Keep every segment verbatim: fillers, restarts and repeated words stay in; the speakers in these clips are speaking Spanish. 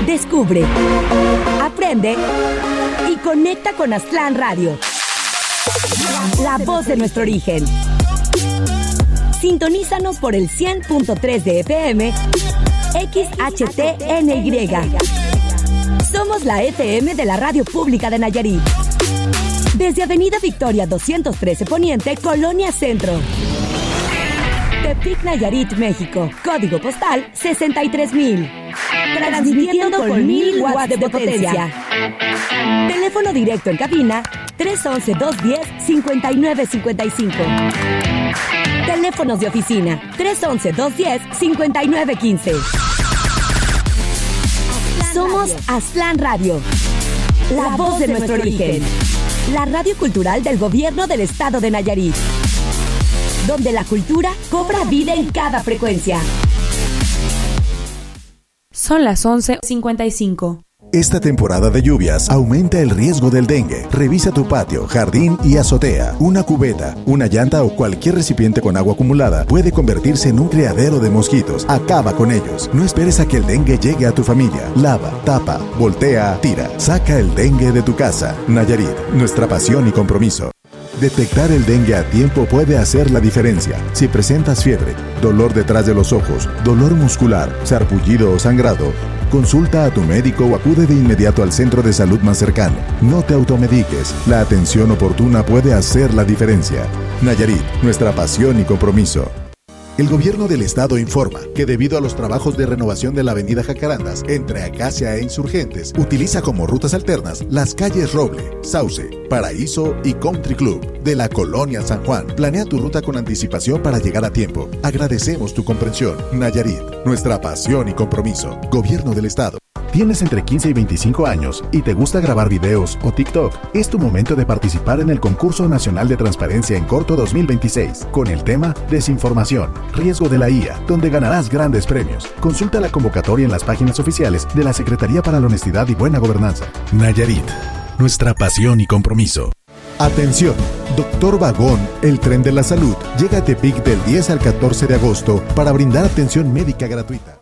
Descubre, aprende y conecta con Aztlán Radio, la voz de nuestro origen. Sintonízanos por el cien punto tres de F M, X H T N Y. Somos la F M de la Radio Pública de Nayarit. Desde Avenida Victoria doscientos trece Poniente, Colonia Centro. Tepic, Nayarit, México. Código postal sesenta y tres mil. Transmitiendo con mil watts de potencia. Teléfono directo en cabina tres once, dos diez, cincuenta y nueve cincuenta y cinco. Teléfonos de oficina tres once, dos diez, cincuenta y nueve quince. Somos Aztlán Radio, la voz de nuestro origen. La radio cultural del gobierno del estado de Nayarit, donde la cultura cobra vida en cada frecuencia. Son las once cincuenta y cinco. Esta temporada de lluvias aumenta el riesgo del dengue. Revisa tu patio, jardín y azotea. Una cubeta, una llanta o cualquier recipiente con agua acumulada puede convertirse en un criadero de mosquitos. Acaba con ellos. No esperes a que el dengue llegue a tu familia. Lava, tapa, voltea, tira. Saca el dengue de tu casa. Nayarit, nuestra pasión y compromiso. Detectar el dengue a tiempo puede hacer la diferencia. Si presentas fiebre, dolor detrás de los ojos, dolor muscular, sarpullido o sangrado, consulta a tu médico o acude de inmediato al centro de salud más cercano. No te automediques. La atención oportuna puede hacer la diferencia. Nayarit, nuestra pasión y compromiso. El gobierno del estado informa que debido a los trabajos de renovación de la avenida Jacarandas entre Acacia e Insurgentes, utiliza como rutas alternas las calles Roble, Sauce, Paraíso y Country Club de la Colonia San Juan. Planea tu ruta con anticipación para llegar a tiempo. Agradecemos tu comprensión. Nayarit, nuestra pasión y compromiso. Gobierno del estado. ¿Tienes entre quince y veinticinco años y te gusta grabar videos o TikTok? Es tu momento de participar en el Concurso Nacional de Transparencia en Corto dos mil veintiséis, con el tema Desinformación, riesgo de la I A, donde ganarás grandes premios. Consulta la convocatoria en las páginas oficiales de la Secretaría para la Honestidad y Buena Gobernanza. Nayarit, nuestra pasión y compromiso. Atención, Doctor Vagón, el tren de la salud, llega a Tepic del diez al catorce de agosto para brindar atención médica gratuita.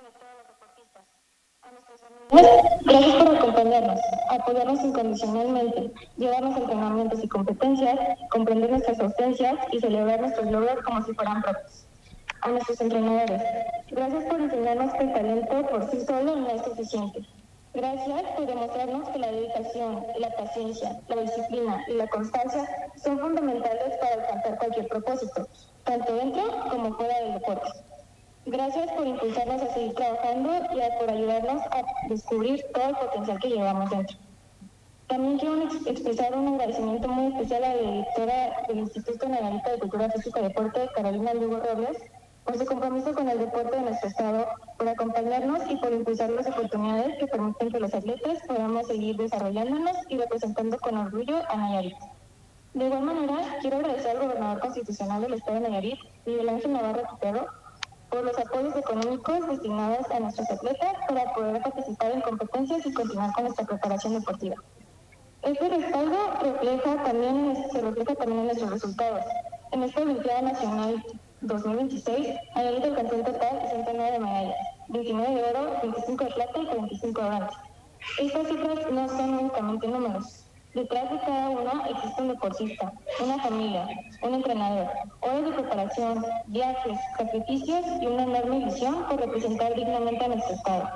Gracias por acompañarnos, apoyarnos incondicionalmente, llevarnos entrenamientos y competencias, comprender nuestras ausencias y celebrar nuestros logros como si fueran propios. A nuestros entrenadores, gracias por enseñarnos que el talento por sí solo no es suficiente. Gracias por demostrarnos que la dedicación, la paciencia, la disciplina y la constancia son fundamentales para alcanzar cualquier propósito, tanto dentro como fuera del deporte. Gracias por impulsarnos a seguir trabajando y por ayudarnos a descubrir todo el potencial que llevamos dentro. También quiero ex- expresar un agradecimiento muy especial a la directora del Instituto Nayarit de Cultura Física y Deporte, Carolina Lugo Robles, por su compromiso con el deporte de nuestro estado, por acompañarnos y por impulsar las oportunidades que permiten que los atletas podamos seguir desarrollándonos y representando con orgullo a Nayarit. De igual manera, quiero agradecer al gobernador constitucional del estado de Nayarit, Miguel Ángel Navarro Quintero, por los apoyos económicos destinados a nuestros atletas para poder participar en competencias y continuar con nuestra preparación deportiva. Este respaldo refleja también, se refleja también en nuestros resultados. En esta Olimpiada Nacional dos mil veintiséis, Nayarit alcanzó en total ciento nueve medallas, veintinueve de oro, veinticinco de plata y cuarenta y cinco de bronce. Estas cifras no son únicamente números. Detrás de cada uno existe un deportista, una familia, un entrenador, horas de preparación, viajes, sacrificios y una enorme visión por representar dignamente a nuestro estado.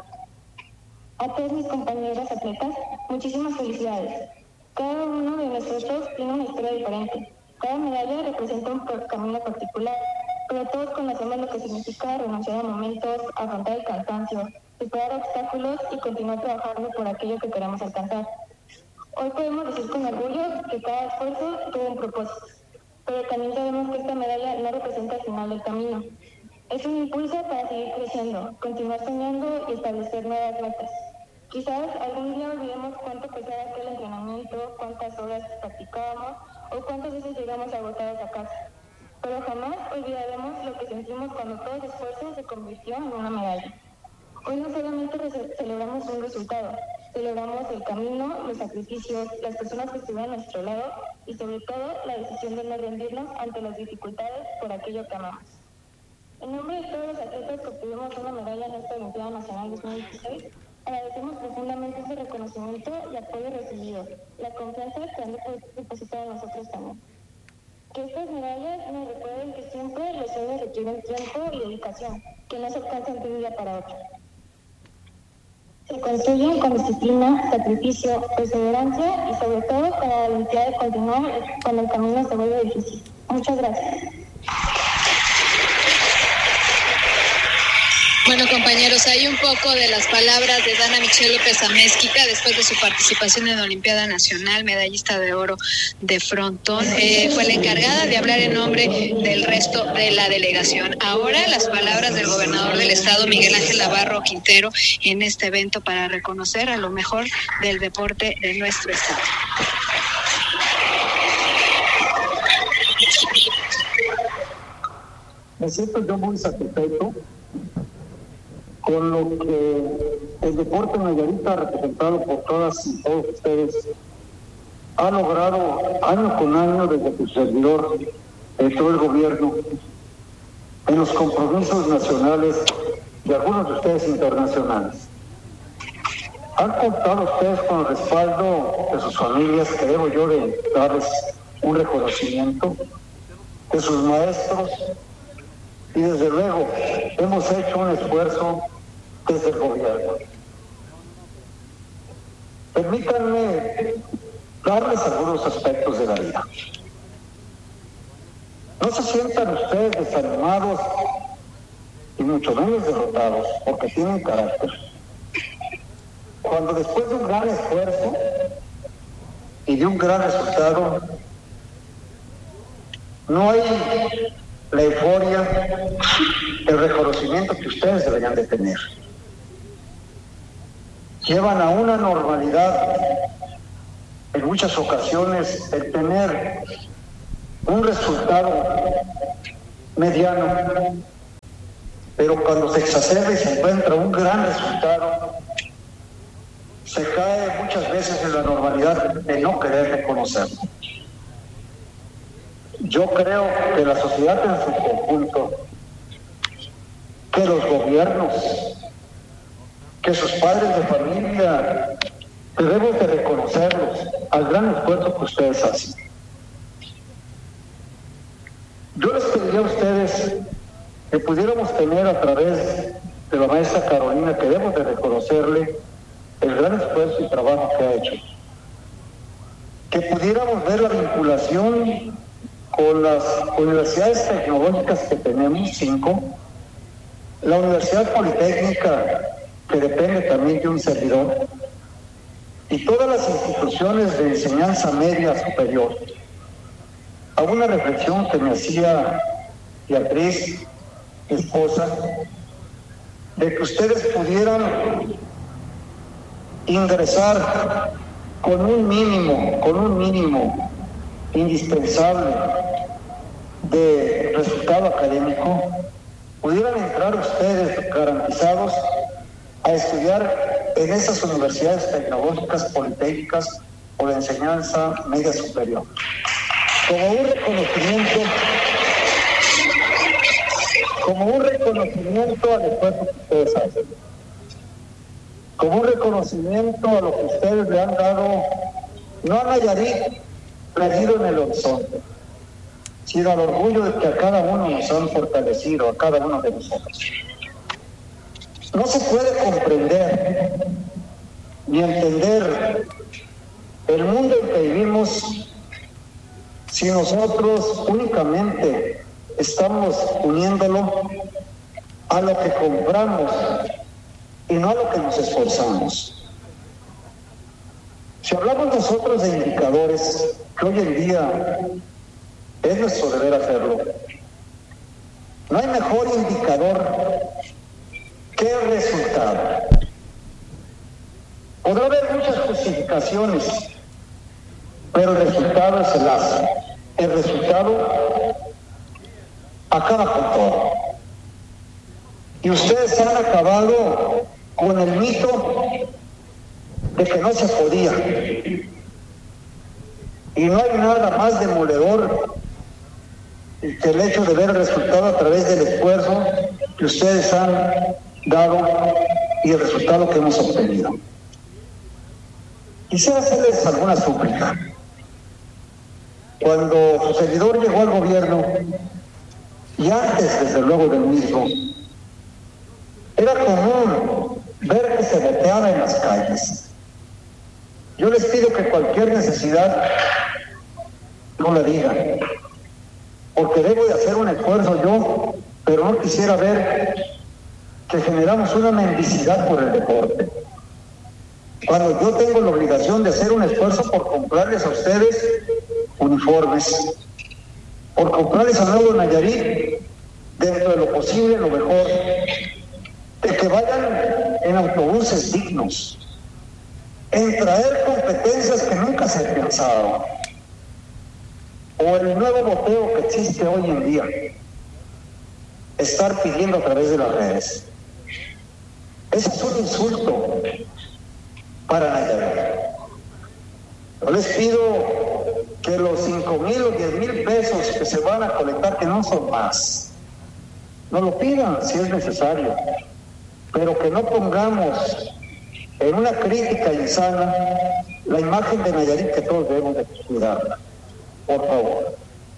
A todos mis compañeros atletas, muchísimas felicidades. Cada uno de nosotros tiene una historia diferente. Cada medalla representa un camino particular, pero todos conocemos lo que significa renunciar a momentos, afrontar el cansancio, superar obstáculos y continuar trabajando por aquello que queremos alcanzar. Hoy podemos decir con orgullo que cada esfuerzo tuvo un propósito, pero también sabemos que esta medalla no representa el final del camino. Es un impulso para seguir creciendo, continuar soñando y establecer nuevas metas. Quizás algún día olvidemos cuánto pesaba aquel entrenamiento, cuántas horas practicábamos o cuántas veces llegamos agotados a casa. Pero jamás olvidaremos lo que sentimos cuando todo ese esfuerzo se convirtió en una medalla. Hoy no solamente celebramos un resultado, celebramos el camino, los sacrificios, las personas que estuvieron a nuestro lado y sobre todo la decisión de no rendirnos ante las dificultades por aquello que amamos. En nombre de todos los atletas que obtuvimos una medalla en esta Olimpiada Nacional dos mil veintiséis, Agradecemos profundamente ese reconocimiento y apoyo recibido, la confianza que han depositado en nosotros también. Que estas medallas nos recuerden que siempre los sueños requieren tiempo y dedicación, que no se alcanzan de un día para otro. Se construyen con disciplina, sacrificio, perseverancia y sobre todo con la voluntad de continuar cuando el camino se vuelve difícil. Muchas gracias. Bueno, compañeros, hay un poco de las palabras de Dana Michelle López Amézquica después de su participación en la Olimpiada Nacional, medallista de oro de frontón. Eh, fue la encargada de hablar en nombre del resto de la delegación. Ahora las palabras del gobernador del estado, Miguel Ángel Navarro Quintero, en este evento para reconocer a lo mejor del deporte de nuestro estado. Me siento yo muy satisfecho con lo que el deporte nayarita, representado por todas y todos ustedes, ha logrado año con año desde su servidor, de todo el gobierno, en los compromisos nacionales y algunos de ustedes internacionales. Han contado ustedes con el respaldo de sus familias, que debo yo de darles un reconocimiento, de sus maestros, y desde luego hemos hecho un esfuerzo desde el gobierno. Permítanme darles algunos aspectos de la vida. No se sientan ustedes desanimados y mucho menos derrotados, porque tienen carácter. Cuando después de un gran esfuerzo y de un gran resultado, no hay la euforia, el reconocimiento que ustedes deberían de tener. Llevan a una normalidad, en muchas ocasiones, el tener un resultado mediano, pero cuando se exacerba y se encuentra un gran resultado, se cae muchas veces en la normalidad de no querer reconocerlo. Yo creo que la sociedad en su conjunto, que los gobiernos, que sus padres de familia, debemos de reconocerlos al gran esfuerzo que ustedes hacen. Yo les pediría a ustedes que pudiéramos tener a través de la maestra Carolina, que debemos de reconocerle el gran esfuerzo y trabajo que ha hecho, que pudiéramos ver la vinculación con las universidades tecnológicas que tenemos, cinco, la Universidad Politécnica, que depende también de un servidor, y todas las instituciones de enseñanza media superior. A una reflexión que me hacía Beatriz, mi esposa, de que ustedes pudieran ingresar con un mínimo, con un mínimo indispensable de resultado académico, pudieran entrar ustedes garantizados a estudiar en esas universidades tecnológicas, politécnicas o de enseñanza media superior. Como un reconocimiento, como un reconocimiento al esfuerzo que ustedes hacen, como un reconocimiento a lo que ustedes le han dado, no a Nayarit perdido en el horizonte, sino al orgullo de que a cada uno nos han fortalecido, a cada uno de nosotros. No se puede comprender ni entender el mundo en que vivimos si nosotros únicamente estamos uniéndolo a lo que compramos y no a lo que nos esforzamos. Si hablamos nosotros de indicadores, que hoy en día es nuestro deber hacerlo, no hay mejor indicador que el resultado. Podrá haber muchas justificaciones, pero el resultado es el lazo. El resultado acaba con todo. Y ustedes han acabado con el mito de que no se podía. Y no hay nada más demoledor que el hecho de ver el resultado a través del esfuerzo que ustedes han dado y el resultado que hemos obtenido. Quisiera hacerles alguna súplica. Cuando su servidor llegó al gobierno, y antes, desde luego, del mismo, era común ver que se boteaba en las calles. Yo les pido que cualquier necesidad no la digan, porque debo de hacer un esfuerzo yo, pero no quisiera ver que generamos una mendicidad por el deporte. Cuando yo tengo la obligación de hacer un esfuerzo por comprarles a ustedes uniformes, por comprarles a Nuevo Nayarit, dentro de lo posible, lo mejor, de que vayan en autobuses dignos, en traer competencias que nunca se pensaron, o el nuevo boteo que existe hoy en día, estar pidiendo a través de las redes. Ese es un insulto para Nayarit. Yo les pido que los cinco mil o diez mil pesos que se van a colectar, que no son más, no lo pidan si es necesario, pero que no pongamos en una crítica insana la imagen de Nayarit que todos debemos de cuidarla, por favor.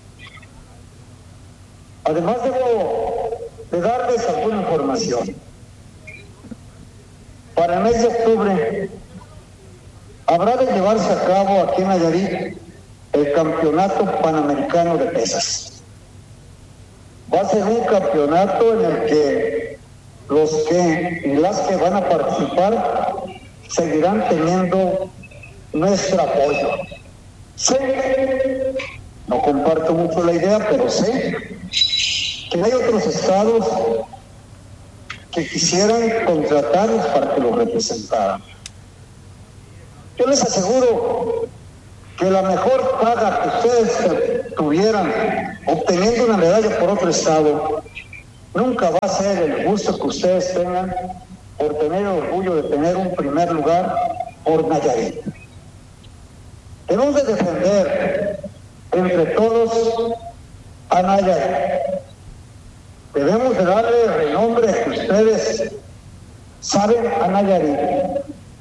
Además debo de darles alguna información. Para el mes de octubre habrá de llevarse a cabo aquí en Nayarit el Campeonato Panamericano de Pesas. Va a ser un campeonato en el que los que y las que van a participar seguirán teniendo nuestro apoyo. Sé, no comparto mucho la idea, pero sé que hay otros estados que quisieran contratarlos para que los representaran. Yo les aseguro que la mejor paga que ustedes tuvieran obteniendo una medalla por otro estado nunca va a ser el gusto que ustedes tengan por tener el orgullo de tener un primer lugar por Nayarit. Debemos de defender entre todos a Nayarit. Debemos de darle el renombre que ustedes saben a Nayarit.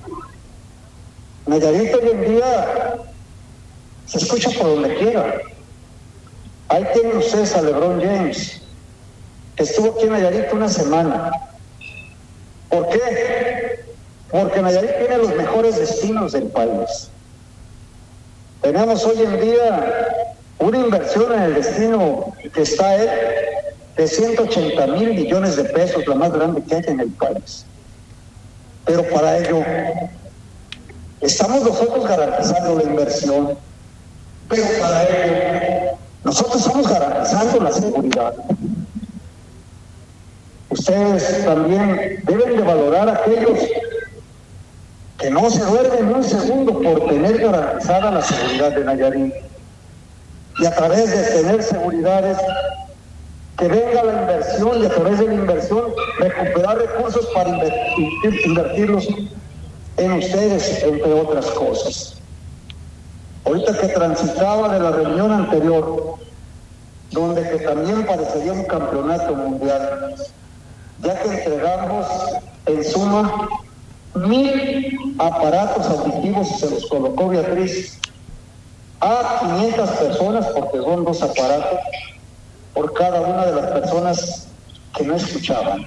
Nayarit hoy en día se escucha por donde quiera. Ahí tienen ustedes a LeBron James, que estuvo aquí en Nayarit una semana. ¿Por qué? Porque Nayarit tiene los mejores destinos del país. Tenemos hoy en día una inversión en el destino que está él de ciento ochenta mil millones de pesos, la más grande que hay en el país. Pero para ello estamos nosotros garantizando la inversión, pero para ello nosotros estamos garantizando la seguridad. Ustedes también deben de valorar a aquellos que no se duermen un segundo por tener garantizada la seguridad de Nayarit. Y a través de tener seguridades, que venga la inversión y a través de la inversión recuperar recursos para invertir, invertirlos en ustedes, entre otras cosas. Ahorita que transitaba de la reunión anterior, donde que también parecería un campeonato mundial, ya que entregamos en suma mil aparatos auditivos y se los colocó Beatriz a quinientas personas, porque son dos aparatos por cada una de las personas que no escuchaban.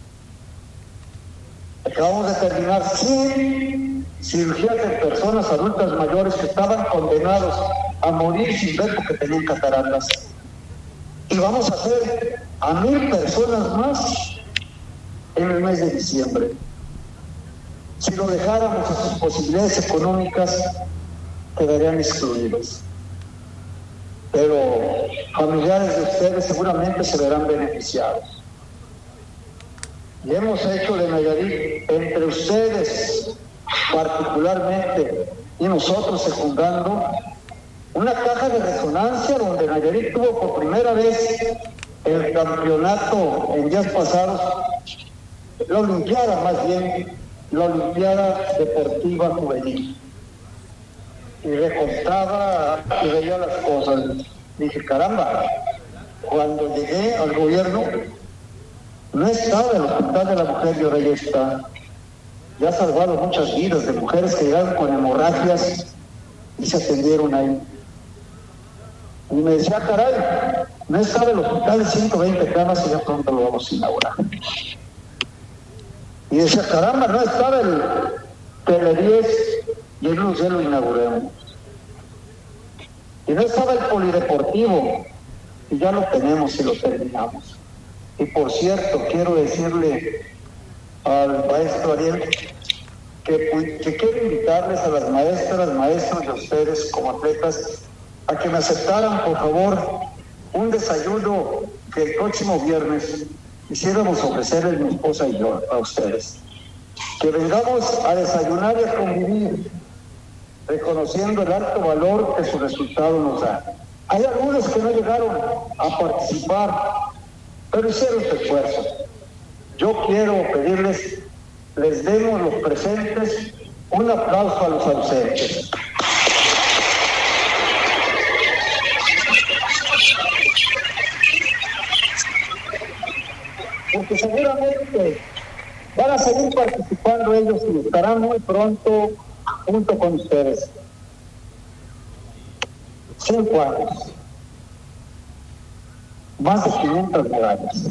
Acabamos de terminar cien cirugías de personas adultas mayores que estaban condenados a morir sin ver porque tenían cataratas. Y vamos a hacer a mil personas más en el mes de diciembre. Si lo dejáramos a sus posibilidades económicas, quedarían excluidos. Pero familiares de ustedes seguramente se verán beneficiados. Y hemos hecho de Nayarit, entre ustedes particularmente y nosotros secundando, una caja de resonancia donde Nayarit tuvo por primera vez el campeonato en días pasados, la Olimpiada más bien, la Olimpiada Deportiva Juvenil. Y recontaba y veía las cosas. Dije, caramba, cuando llegué al gobierno, no estaba el Hospital de la Mujer y ahora ya está. y ha salvado muchas vidas de mujeres que llegaron con hemorragias y se atendieron ahí. Y me decía, caray, no estaba el hospital de ciento veinte camas y ya pronto lo vamos a inaugurar. Y decía, caramba, no estaba el Tele diez y el Luz, ya lo inauguramos. Y no estaba el polideportivo y ya lo tenemos y lo terminamos. Y por cierto, quiero decirle al maestro Ariel que, que quiero invitarles a las maestras, maestros y a ustedes como atletas a que me aceptaran, por favor, un desayuno que el próximo viernes quisiéramos ofrecerles mi esposa y yo a ustedes. Que vengamos a desayunar y a convivir, reconociendo el alto valor que su resultado nos da. Hay algunos que no llegaron a participar, pero hicieron su esfuerzo. Yo quiero pedirles, les demos los presentes un aplauso a los ausentes. Porque seguramente van a seguir participando ellos y estarán muy pronto junto con ustedes. Cinco años, más de quinientas medallas.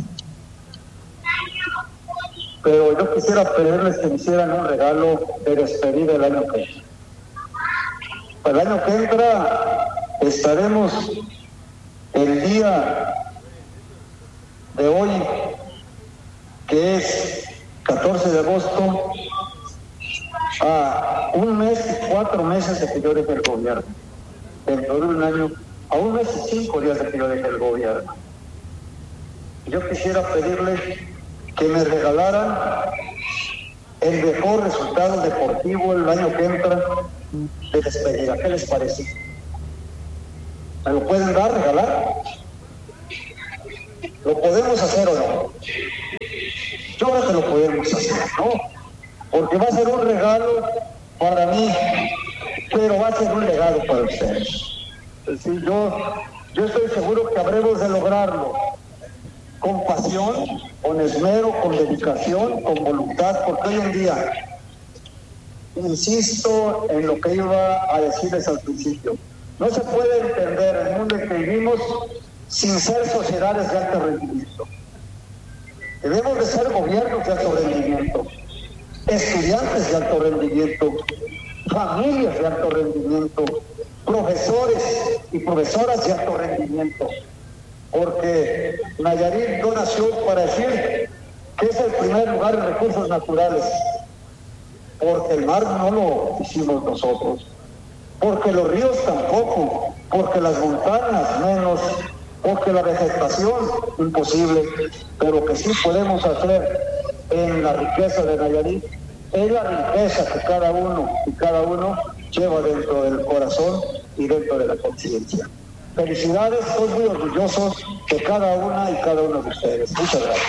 Pero yo quisiera pedirles que me hicieran un regalo de despedida el año que entra. Para el año que entra estaremos el día de hoy, que es catorce de agosto, a un mes y cuatro meses de que yo deje el gobierno. Dentro de un año, a un mes y cinco días de que yo deje el gobierno. Yo quisiera pedirles que me regalaran el mejor resultado deportivo el año que entra de despedida. ¿Qué les parece? ¿Me lo pueden dar, regalar? ¿Lo podemos hacer o no? Yo creo que lo podemos hacer, ¿no? Porque va a ser un regalo para mí, pero va a ser un legado para ustedes. Es decir, yo, yo estoy seguro que habremos de lograrlo con pasión, con esmero, con dedicación, con voluntad, porque hoy en día, insisto en lo que iba a decirles al principio, no se puede entender el mundo en que vivimos sin ser sociedades de alto rendimiento. Debemos de ser gobiernos de alto rendimiento, estudiantes de alto rendimiento, familias de alto rendimiento, profesores y profesoras de alto rendimiento, porque Nayarit no nació para decir que es el primer lugar en recursos naturales, porque el mar no lo hicimos nosotros, porque los ríos tampoco, porque las montañas menos, porque la vegetación imposible, pero que sí podemos hacer en la riqueza de Nayarit, es la riqueza que cada uno y cada uno lleva dentro del corazón y dentro de la conciencia. Felicidades, estoy muy orgullosos de cada una y cada uno de ustedes. Muchas gracias.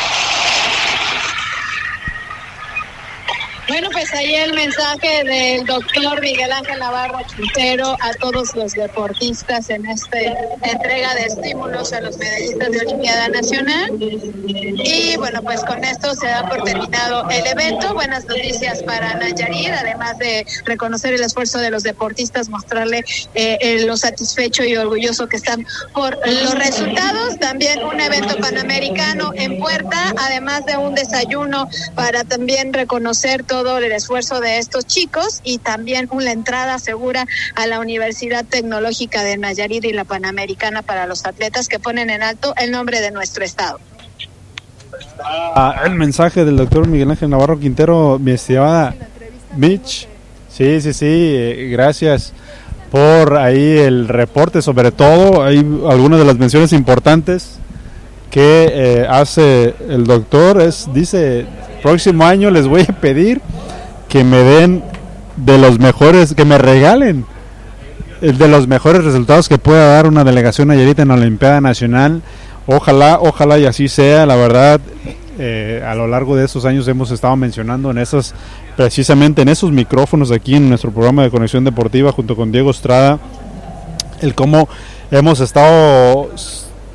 Bueno, pues ahí el mensaje del doctor Miguel Ángel Navarro Quintero a todos los deportistas en esta entrega de estímulos a los medallistas de Olimpiada Nacional. Y bueno, pues con esto se da por terminado el evento. Buenas noticias para Nayarit, además de reconocer el esfuerzo de los deportistas, mostrarle eh, lo satisfecho y orgulloso que están por los resultados. También un evento panamericano en puerta, además de un desayuno para también reconocer todo todo el esfuerzo de estos chicos y también una entrada segura a la Universidad Tecnológica de Nayarit y la Panamericana para los atletas que ponen en alto el nombre de nuestro estado. Ah, el mensaje del doctor Miguel Ángel Navarro Quintero, mi estimada Mitch. Sí, sí, sí, gracias por ahí el reporte. Sobre todo hay algunas de las menciones importantes que eh, hace el doctor. Es, dice, próximo año les voy a pedir que me den de los mejores, que me regalen de los mejores resultados que pueda dar una delegación nayarita en la Olimpiada Nacional. Ojalá, ojalá y así sea. La verdad, eh, a lo largo de estos años hemos estado mencionando en esos, precisamente en esos micrófonos aquí en nuestro programa de Conexión Deportiva junto con Diego Estrada, el cómo hemos estado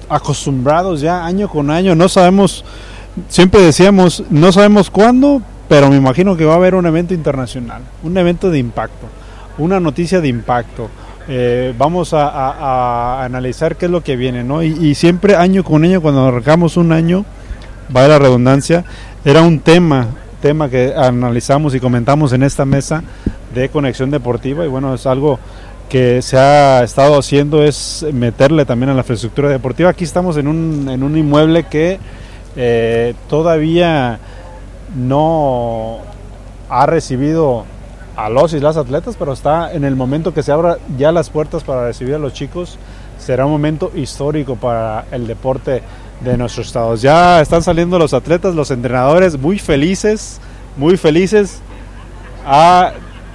acostumbrados ya año con año. No sabemos, siempre decíamos, no sabemos cuándo, pero me imagino que va a haber un evento internacional, un evento de impacto, una noticia de impacto. Eh, vamos a, a, a analizar qué es lo que viene, ¿no? Y, y siempre año con año, cuando arrancamos un año, vaya la redundancia, era un tema, tema que analizamos y comentamos en esta mesa de Conexión Deportiva, y bueno, es algo que se ha estado haciendo, es meterle también a la infraestructura deportiva. Aquí estamos en un, en un inmueble que eh, todavía no ha recibido a los y las atletas, pero está en el momento que se abran ya las puertas para recibir a los chicos. Será un momento histórico para el deporte de nuestros estados. Ya están saliendo los atletas, los entrenadores muy felices, muy felices a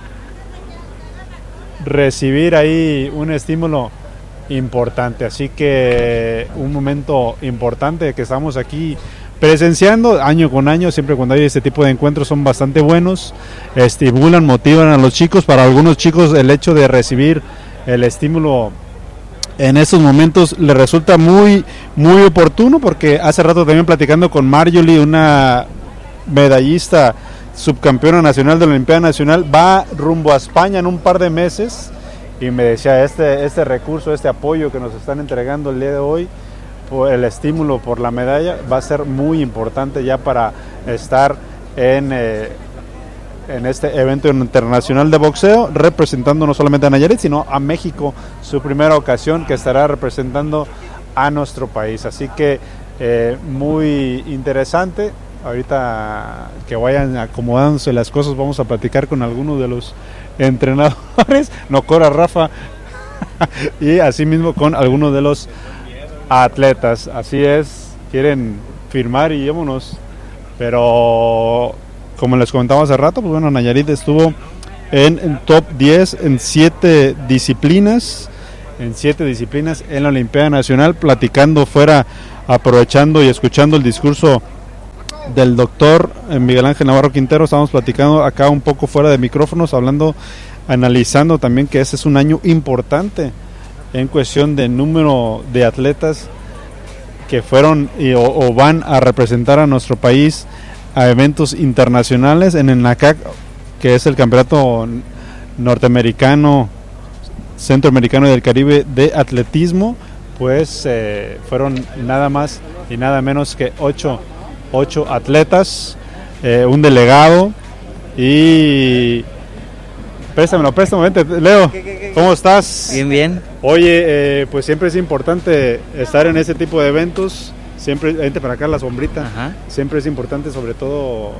recibir ahí un estímulo importante. Así que un momento importante que estamos aquí presenciando año con año. Siempre cuando hay este tipo de encuentros son bastante buenos, estimulan, motivan a los chicos. Para algunos chicos el hecho de recibir el estímulo en estos momentos les resulta muy muy oportuno, porque hace rato también platicando con Marjorie, una medallista subcampeona nacional de la Olimpiada Nacional, va rumbo a España en un par de meses, y me decía este, este recurso, este apoyo que nos están entregando el día de hoy, el estímulo por la medalla, va a ser muy importante ya para estar en, eh, en este evento internacional de boxeo, representando no solamente a Nayarit, sino a México, su primera ocasión que estará representando a nuestro país. Así que eh, muy interesante. Ahorita que vayan acomodándose las cosas, vamos a platicar con algunos de los entrenadores, no corra Rafa, y así mismo con algunos de los atletas. Así es, quieren firmar y vámonos. Pero como les comentaba hace rato, pues bueno, Nayarit estuvo en el top diez en siete disciplinas, en siete disciplinas en la Olimpiada Nacional, platicando fuera, aprovechando y escuchando el discurso del doctor Miguel Ángel Navarro Quintero. Estamos platicando acá un poco fuera de micrófonos, hablando, analizando también que este es un año importante en cuestión de número de atletas que fueron y, o, o van a representar a nuestro país a eventos internacionales en el NACAC, que es el campeonato norteamericano, centroamericano y del Caribe de atletismo. Pues eh, fueron nada más y nada menos que ocho ocho atletas, eh, un delegado y préstamelo, préstamelo, vente, Leo, ¿cómo estás? Bien, bien. Oye, eh, pues siempre es importante estar en este tipo de eventos, siempre, vente para acá la sombrita. Ajá. Siempre es importante, sobre todo,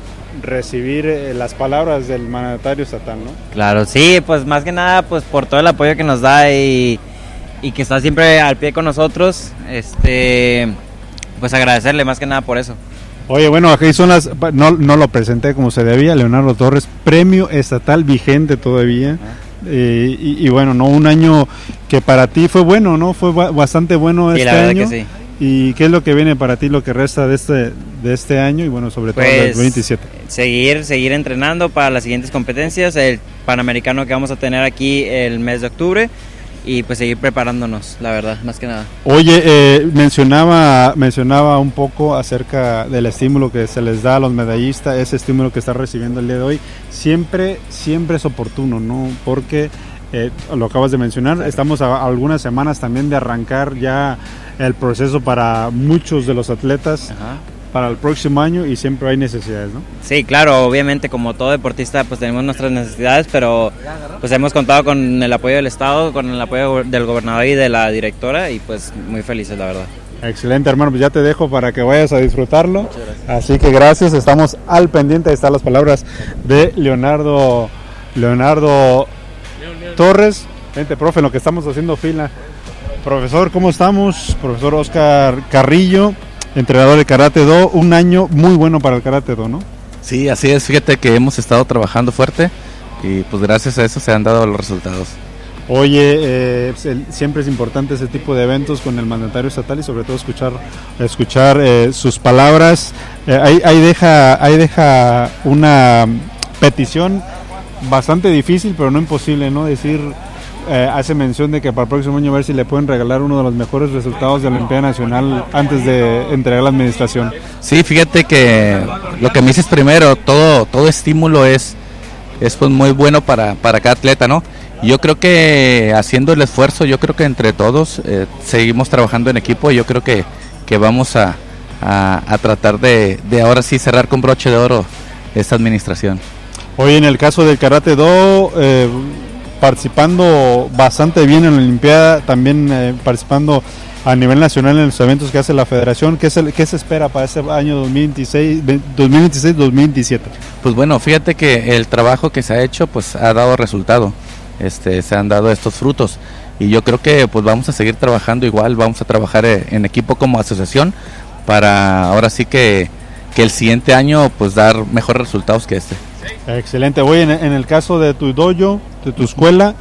recibir eh, las palabras del mandatario estatal, ¿no? Claro, sí, pues más que nada, pues por todo el apoyo que nos da y, y que está siempre al pie con nosotros, este... pues agradecerle más que nada por eso. Oye, bueno, aquí son las, no, no lo presenté como se debía, Leonardo Torres, premio estatal vigente todavía, ah. eh, y, y bueno, no, un año que para ti fue bueno, ¿no? Fue bastante bueno sí, este la verdad año. Que sí. ¿Y qué es lo que viene para ti, lo que resta de este de este año y bueno, sobre todo pues, el veintisiete? Seguir, seguir entrenando para las siguientes competencias, el Panamericano que vamos a tener aquí el mes de octubre. Y pues seguir preparándonos, la verdad, más que nada. Oye, eh, mencionaba mencionaba un poco acerca del estímulo que se les da a los medallistas, ese estímulo que está recibiendo el día de hoy. Siempre, siempre es oportuno, ¿no? Porque, eh, lo acabas de mencionar, estamos a, a algunas semanas también de arrancar ya el proceso para muchos de los atletas. Ajá. Para el próximo año, y siempre hay necesidades, ¿no? Sí, claro, obviamente como todo deportista pues tenemos nuestras necesidades, pero pues hemos contado con el apoyo del Estado, con el apoyo del gobernador y de la directora, y pues muy felices, la verdad. Excelente, hermano, pues ya te dejo para que vayas a disfrutarlo. Así que gracias, estamos al pendiente. Ahí están las palabras de Leonardo Leonardo Torres. Vente, profe, en lo que estamos haciendo fila. Profesor, ¿cómo estamos? Profesor Oscar Carrillo, entrenador de Karate Do, un año muy bueno para el Karate Do, ¿no? Sí, así es, fíjate que hemos estado trabajando fuerte y pues gracias a eso se han dado los resultados. Oye, eh, siempre es importante ese tipo de eventos con el mandatario estatal y sobre todo escuchar escuchar eh, sus palabras. Eh, ahí, ahí deja ahí deja una petición bastante difícil, pero no imposible, ¿no? Decir eh, hace mención de que para el próximo año a ver si le pueden regalar uno de los mejores resultados de la Olimpiada Nacional antes de entregar la administración. Sí, fíjate que lo que me dices primero, todo todo estímulo es, es pues muy bueno para, para cada atleta, ¿no? Yo creo que haciendo el esfuerzo, yo creo que entre todos eh, seguimos trabajando en equipo y yo creo que, que vamos a, a, a tratar de, de ahora sí cerrar con broche de oro esta administración. Hoy en el caso del Karate Do, eh, participando bastante bien en la Olimpiada, también eh, participando a nivel nacional en los eventos que hace la federación. ¿Qué se, qué se espera para este año dos mil veintiséis dos mil veintisiete? Pues bueno, fíjate que el trabajo que se ha hecho pues ha dado resultado, este, se han dado estos frutos y yo creo que pues vamos a seguir trabajando igual, vamos a trabajar en equipo como asociación para ahora sí que, que el siguiente año pues dar mejores resultados que este. Excelente. Hoy en, en el caso de tu dojo, de tu escuela,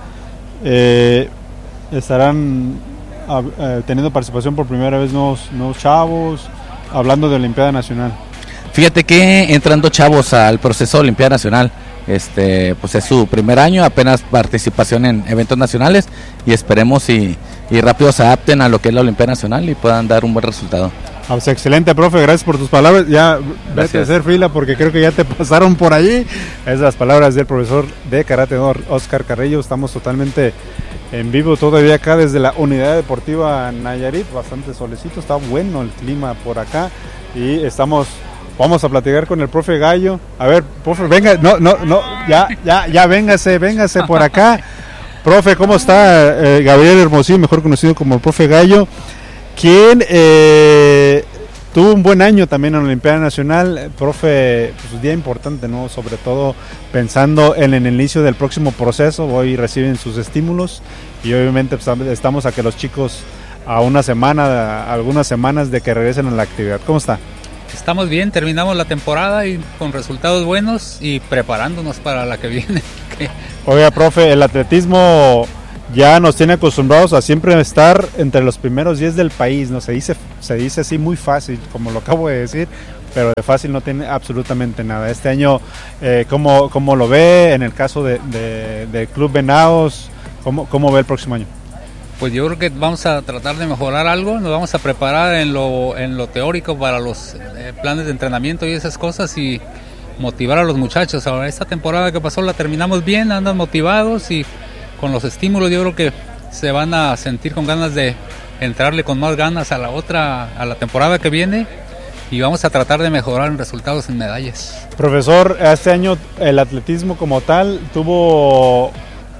eh, estarán a, eh, teniendo participación por primera vez nuevos, nuevos chavos, hablando de Olimpiada Nacional. Fíjate que entrando chavos al proceso de Olimpiada Nacional, este, pues es su primer año, apenas participación en eventos nacionales y esperemos y, y rápido se adapten a lo que es la Olimpiada Nacional y puedan dar un buen resultado. Ah, pues excelente, profe, gracias por tus palabras. Ya vete a hacer fila porque creo que ya te pasaron por allí. Esas las palabras del profesor de Karate Do, Oscar Carrillo. Estamos totalmente en vivo todavía acá desde la Unidad Deportiva Nayarit, bastante solecito, está bueno el clima por acá y estamos, vamos a platicar con el profe Gallo. A ver, profe, venga, no, no, no, ya, ya, ya, véngase, véngase por acá. Profe, ¿cómo está? Eh, Gabriel Hermosillo, mejor conocido como el profe Gallo, quien eh, tuvo un buen año también en la Olimpiada Nacional. Profe, pues un día importante, ¿no? Sobre todo pensando en el inicio del próximo proceso. Hoy reciben sus estímulos y obviamente pues, estamos a que los chicos a una semana, a algunas semanas de que regresen a la actividad. ¿Cómo está? Estamos bien, terminamos la temporada y con resultados buenos y preparándonos para la que viene. Oiga, profe, el atletismo ya nos tiene acostumbrados a siempre estar entre los primeros diez del país, ¿no? Se dice, se dice así muy fácil, como lo acabo de decir, pero de fácil no tiene absolutamente nada. Este año, eh, ¿cómo, cómo lo ve en el caso de, de, de Club Venados? ¿Cómo, ¿Cómo ve el próximo año? Pues yo creo que vamos a tratar de mejorar algo, nos vamos a preparar en lo, en lo teórico para los eh, planes de entrenamiento y esas cosas y motivar a los muchachos. Ahora, esta temporada que pasó la terminamos bien, andan motivados y con los estímulos yo creo que se van a sentir con ganas de entrarle con más ganas a la otra, a la temporada que viene y vamos a tratar de mejorar en resultados en medallas. Profesor, este año el atletismo como tal tuvo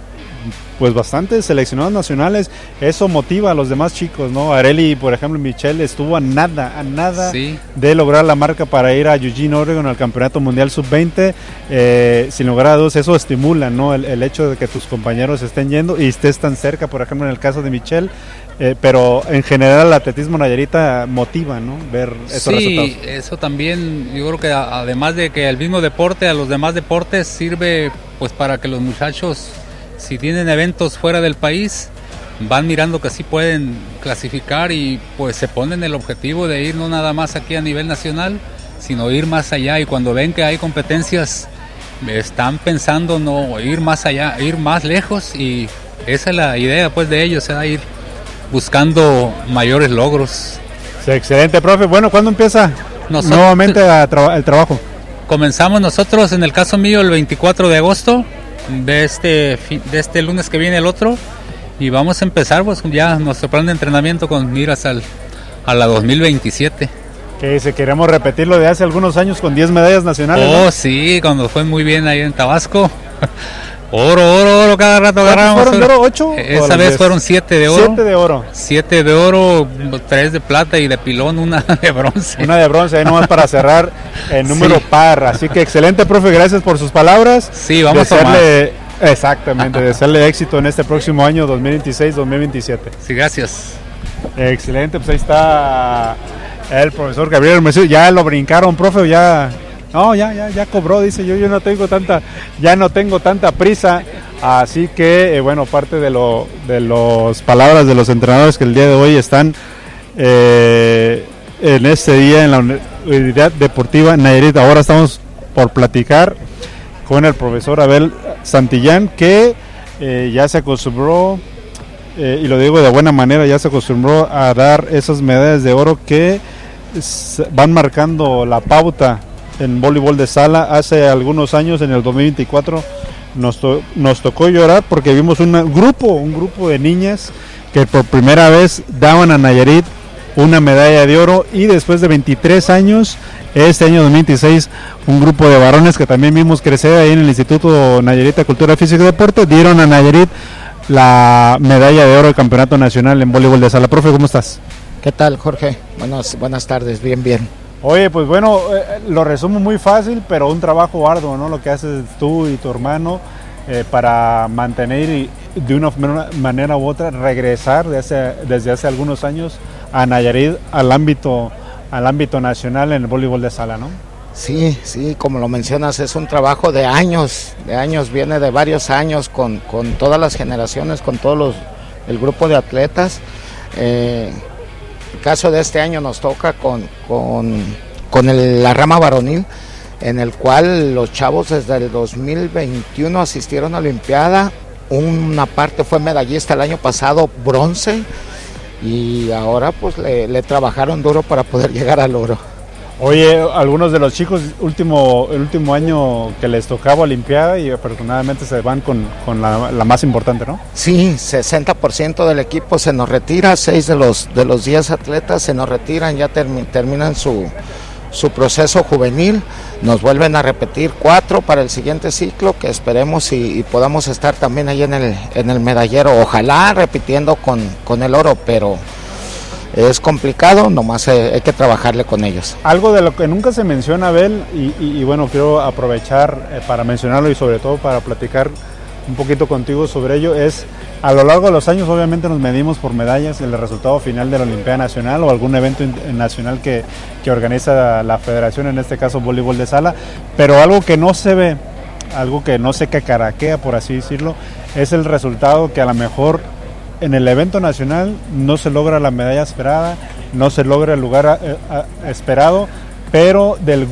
pues bastantes seleccionados nacionales, eso motiva a los demás chicos, ¿no? Areli, por ejemplo, Michelle estuvo a nada, a nada sí. de lograr la marca para ir a Eugene, Oregon al Campeonato Mundial sub veinte, eh, sin lugar a dudas eso estimula, ¿no? El, el hecho de que tus compañeros estén yendo y estés tan cerca, por ejemplo, en el caso de Michelle, eh, pero en general el atletismo nayarita motiva, ¿no? Ver esos sí, resultados. Sí, eso también, yo creo que además de que el mismo deporte, a los demás deportes sirve pues para que los muchachos, si tienen eventos fuera del país, van mirando que sí pueden clasificar y pues se ponen el objetivo de ir no nada más aquí a nivel nacional, sino ir más allá y cuando ven que hay competencias están pensando no ir más allá, ir más lejos y esa es la idea pues de ellos, es ir buscando mayores logros. Sí, excelente, profe. Bueno, ¿cuándo empieza nosotros, nuevamente a tra- el trabajo? Comenzamos nosotros, en el caso mío, el veinticuatro de agosto. De este, de este lunes que viene el otro y vamos a empezar pues ya nuestro plan de entrenamiento con miras al, a la dos mil veintisiete. Que si queremos repetir lo de hace algunos años con diez medallas nacionales. Oh, ¿no? Sí, cuando fue muy bien ahí en Tabasco. Oro, oro, oro, cada rato agarramos. ¿Fueron de oro ocho? Esa vez diez? Fueron siete de oro. Siete de oro. Siete de oro, tres de plata y de pilón, una de bronce. Una de bronce, ahí nomás para cerrar el número sí. par. Así que excelente, profe, gracias por sus palabras. Sí, vamos desearle, a más. Exactamente, desearle éxito en este próximo año dos mil veintiséis dos mil veintisiete. Sí, gracias. Excelente, pues ahí está el profesor Gabriel Hermosillo. Ya lo brincaron, profe, ya... No, ya, ya, ya cobró, dice yo, yo no tengo tanta, ya no tengo tanta prisa, así que, eh, bueno, parte de lo, de las palabras de los entrenadores que el día de hoy están eh, en este día en la Unidad Deportiva Nayarit. Ahora estamos por platicar con el profesor Abel Santillán, que eh, ya se acostumbró, eh, y lo digo de buena manera, ya se acostumbró a dar esas medallas de oro que s- van marcando la pauta en voleibol de sala. Hace algunos años, en el dos mil veinticuatro, nos, to- nos tocó llorar porque vimos un grupo, un grupo de niñas que por primera vez daban a Nayarit una medalla de oro, y después de veintitrés años, este año dos mil veintiséis, un grupo de varones que también vimos crecer ahí en el Instituto Nayarit de Cultura Física y Deporte, dieron a Nayarit la medalla de oro del Campeonato Nacional en voleibol de sala. Profe, ¿cómo estás? ¿Qué tal, Jorge? Buenas, buenas tardes, bien, bien. Oye, pues bueno, eh, lo resumo muy fácil, pero un trabajo arduo, ¿no? Lo que haces tú y tu hermano eh, para mantener y de una manera u otra regresar de hace, desde hace algunos años a Nayarit al ámbito, al ámbito nacional en el voleibol de sala, ¿no? Sí, sí, como lo mencionas, es un trabajo de años, de años, viene de varios años con, con todas las generaciones, con todos los, el grupo de atletas. Eh, el caso de este año nos toca con, con, con el, la rama varonil, en el cual los chavos desde el dos mil veintiuno asistieron a la Olimpiada, una parte fue medallista el año pasado, bronce, y ahora pues le, le trabajaron duro para poder llegar al oro. Oye, algunos de los chicos, último, el último año que les tocaba Olimpiada, y afortunadamente se van con, con la, la más importante, ¿no? Sí, sesenta por ciento del equipo se nos retira, seis de los de los diez atletas se nos retiran, ya termi, terminan su, su proceso juvenil, nos vuelven a repetir cuatro para el siguiente ciclo, que esperemos y, y podamos estar también ahí en el, en el medallero, ojalá repitiendo con, con el oro, pero es complicado, nomás hay que trabajarle con ellos. Algo de lo que nunca se menciona, Abel, y, y, y bueno, quiero aprovechar eh, para mencionarlo y sobre todo para platicar un poquito contigo sobre ello, es a lo largo de los años obviamente nos medimos por medallas, el resultado final de la Olimpiada Nacional o algún evento nacional que, que organiza la federación, en este caso voleibol de sala, pero algo que no se ve, algo que no se cacaraquea, por así decirlo, es el resultado que a lo mejor en el evento nacional no se logra la medalla esperada, no se logra el lugar a, a, esperado, pero del